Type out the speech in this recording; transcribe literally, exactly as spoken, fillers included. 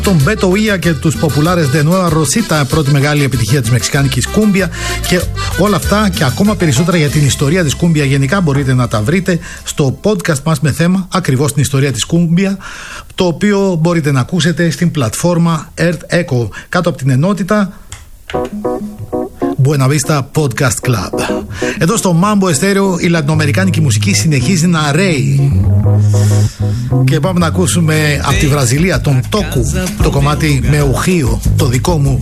τον Beto Villa και τους Populares de Nueva Rosita, πρώτη μεγάλη επιτυχία της μεξικάνικης κούμπια, και όλα αυτά και ακόμα περισσότερα για την ιστορία της κούμπια γενικά μπορείτε να τα βρείτε στο podcast μας με θέμα ακριβώς την ιστορία της κούμπια, το οποίο μπορείτε να ακούσετε στην πλατφόρμα Earth Echo κάτω από την ενότητα Buena Vista Podcast Club. Εδώ στο Mambo Estéreo η λατινοαμερικάνικη μουσική συνεχίζει να ρέει. Και πάμε να ακούσουμε από τη Βραζιλία τον Τόκου, το κομμάτι με ουχείο, το δικό μου